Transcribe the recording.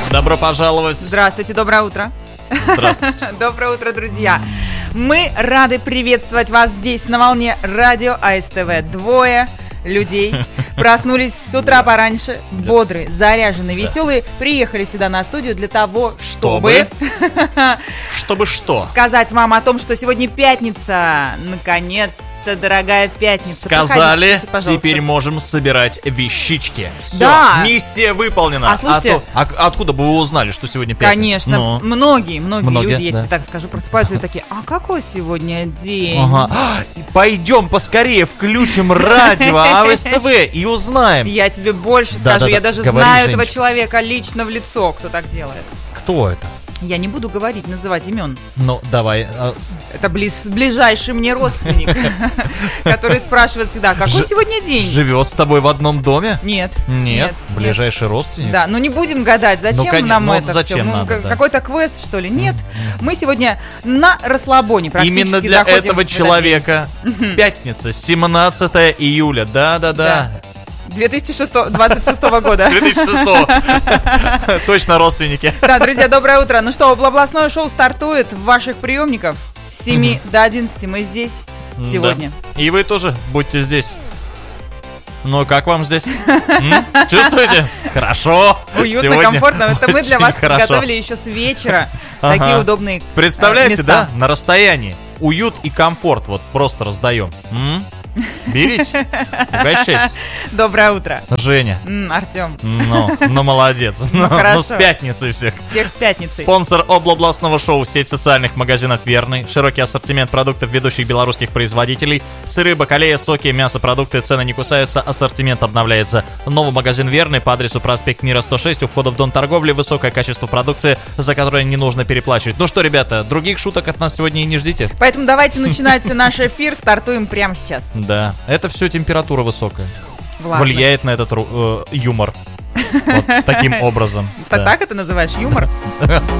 Добро пожаловать. Здравствуйте, доброе утро. Здравствуйте. Доброе утро, друзья. Мы рады приветствовать вас здесь на волне радио АСТВ. Двое людей проснулись с утра пораньше, бодрые, заряженные, веселые, приехали сюда на студию для того, чтобы... Чтобы что? Сказать вам о том, что сегодня пятница. Наконец-то, дорогая пятница. Сказали, проходите, теперь можем собирать вещички. Все, Да. миссия выполнена. А слушайте, откуда бы вы узнали, что сегодня пятница? Конечно, Ну. многие люди, я да. тебе так скажу, просыпаются и такие: а какой сегодня день? Ага. Пойдем поскорее включим радио АСТВ и узнаем. Я тебе больше Да, скажу, да, я да. даже Говори, знаю этого женщина. человека лично в лицо, кто так делает. Кто это? Я не буду говорить, называть имен. Ну, давай. Это ближайший мне родственник, который спрашивает всегда: какой сегодня день? Живет с тобой в одном доме? Нет. Нет. Ближайший родственник? Да, ну не будем гадать, зачем конечно, нам ну это зачем все? надо, да. Какой-то квест, что ли? Нет. Мы сегодня на расслабоне практически Именно для заходим этого в этот человека пятница, 17 июля. Да-да-да. 2026 года. 2006. Точно родственники. Да, друзья, доброе утро. Ну что, областное шоу стартует в ваших приемниках с 7 до 11. Мы здесь сегодня. Да. И вы тоже будьте здесь. Ну, как вам здесь? Чувствуете? Хорошо. Уютно, Сегодня комфортно. Это мы для очень вас хорошо. подготовили еще с вечера Ага. такие удобные Представляете, места. да? На расстоянии. Уют и комфорт вот просто раздаем. Берите, угощайтесь. Доброе утро. Женя. Артем. Ну, молодец. Ну, хорошо. с пятницей всех. Всех с пятницей. Спонсор областного шоу — сеть социальных магазинов «Верный». Широкий ассортимент продуктов ведущих белорусских производителей. Сыры, бакалея, соки, мясо, продукты. Цены не кусаются, ассортимент обновляется. Новый магазин «Верный» по адресу проспект Мира, 106. У входа в Дом торговли. Высокое качество продукции, за которое не нужно переплачивать. Ну что, ребята, других шуток от нас сегодня и не ждите. Поэтому давайте начинать наш эфир. Стартуем прямо сейчас. Да, это все температура высокая. Влажность. Влияет на этот юмор. Вот таким образом. Да. Так это называешь юмор?